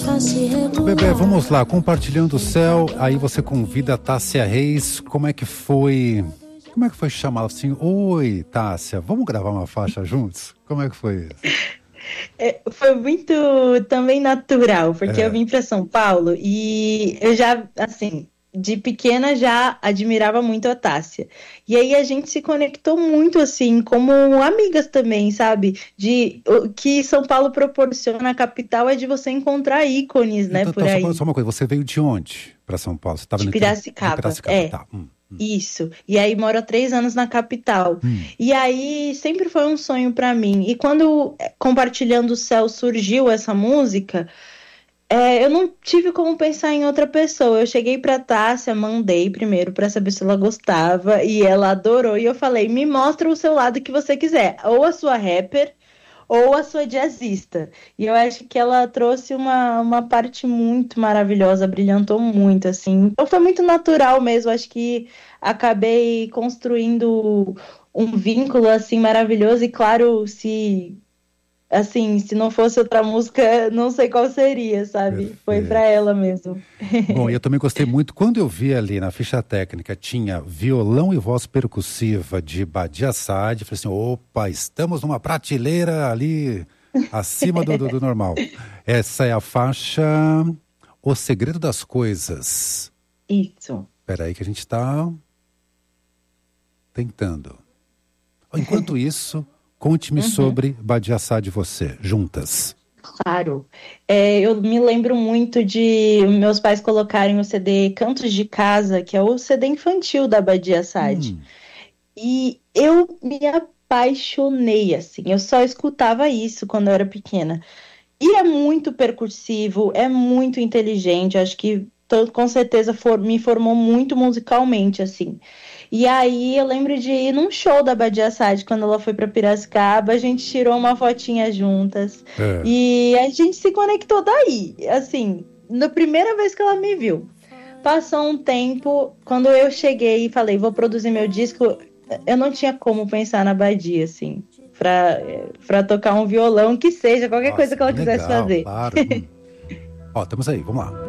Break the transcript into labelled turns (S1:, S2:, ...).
S1: Bebê, vamos lá, compartilhando o céu. Aí você convida a Tássia Reis. Como é que foi chamá-la assim? Oi, Tássia, vamos gravar uma faixa juntos? Como é que foi isso?
S2: Foi muito também natural, porque eu vim para São Paulo e eu já, assim, de pequena já admirava muito a Tássia. E aí a gente se conectou muito, assim, como amigas também, sabe? O que São Paulo proporciona, a capital, é de você encontrar ícones, né,
S1: Então,
S2: por aí.
S1: só uma coisa, você veio de onde para São Paulo? Você estava
S2: De
S1: de
S2: Piracicaba,
S1: Piracicaba, tá.
S2: Isso. E aí moro há 3 anos na capital. E aí sempre foi um sonho para mim. E quando Compartilhando o Céu surgiu essa música, eu não tive como pensar em outra pessoa. Eu cheguei pra Tássia, mandei primeiro para saber se ela gostava e ela adorou. E eu falei: me mostra o seu lado que você quiser, ou a sua rapper ou a sua jazzista. E eu acho que ela trouxe uma parte muito maravilhosa, brilhantou muito, assim. Então foi muito natural mesmo, acho que acabei construindo um vínculo, assim, maravilhoso. E claro, se não fosse outra música, não sei qual seria, sabe? Foi pra
S1: Perfeito.
S2: ela mesmo.
S1: Bom, eu também gostei muito. Quando eu vi ali na ficha técnica, tinha violão e voz percussiva de Badia Saad, falei assim, opa, estamos numa prateleira ali acima do normal. Essa é a faixa O Segredo das Coisas.
S2: Isso.
S1: Espera aí que a gente está tentando. Enquanto isso, conte-me sobre Badia Saad e você, juntas.
S2: Claro. Eu me lembro muito de meus pais colocarem o CD Cantos de Casa, que é o CD infantil da Badia Saad. E eu me apaixonei, assim. Eu só escutava isso quando eu era pequena. E é muito percussivo, é muito inteligente. Acho que com certeza me formou muito musicalmente, assim. E aí eu lembro de ir num show da Badia Saad quando ela foi para Piracicaba, a gente tirou uma fotinha juntas
S1: É.
S2: e a gente se conectou daí, assim, na primeira vez que ela me viu. Passou um tempo, quando eu cheguei e falei, vou produzir meu disco, eu não tinha como pensar na Badia, assim, pra tocar um violão, que seja, qualquer coisa
S1: Nossa,
S2: que ela quisesse
S1: legal,
S2: fazer.
S1: claro. Ó, estamos aí, vamos lá.